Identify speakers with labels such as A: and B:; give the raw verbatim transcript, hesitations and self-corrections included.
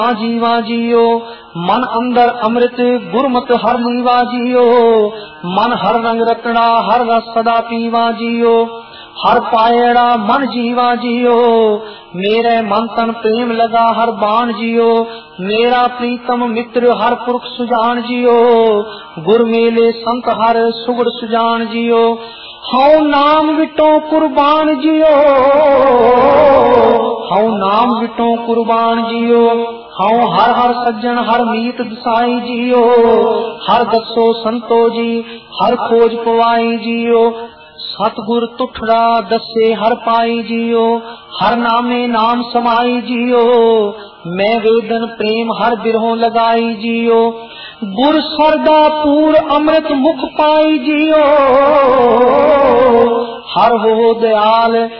A: जीवा जियो मन अंदर अमृत गुरमत हर मीवा जियो मन हर रंग रतड़ा हर रस सदा पीवा जियो हर पायड़ा मन जीवा जियो मेरे मन तन प्रेम लगा हर बाण जियो मेरा प्रीतम मित्र हर पुरख सुजान जियो गुर मेले संत हर सुगड़ सुजान जियो हऊ नाम विटो कुर्बान जियो हऊ नाम विटो कुर्बान जियो हऊ हर हर सज्जन हर मीत दसाई जियो हर दसो संतो जी हर खोज पवाई जियो सतगुर तुठड़ा दसे हर पाई जियो हर नामे नाम समाई जियो मैं वेदन प्रेम हर बिरहों लगाई जियो गुर सरदा पूर अमृत मुख पाई जियो हर हो दयाल